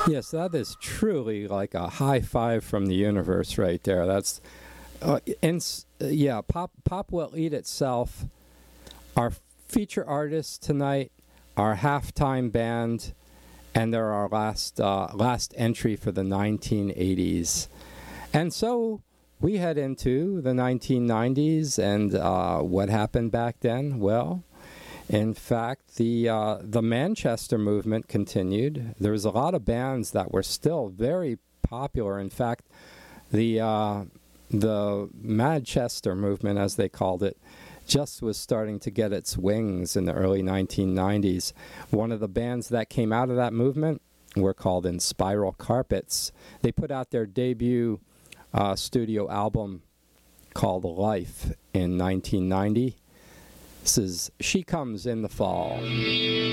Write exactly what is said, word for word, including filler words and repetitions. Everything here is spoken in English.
Yes, that is truly like a high five from the universe right there. That's, uh, and yeah, Pop Pop Will Eat Itself. Our feature artists tonight, our halftime band, and they're our last uh, last entry for the nineteen eighties. And so we head into the nineteen nineties, and uh, what happened back then? Well, in fact, the uh, the Manchester movement continued. There was a lot of bands that were still very popular. In fact, the uh, the Manchester movement, as they called it, just was starting to get its wings in the early nineteen nineties. One of the bands that came out of that movement were called In Spiral Carpets. They put out their debut uh, studio album called Life in nineteen ninety. This is She Comes in the Fall.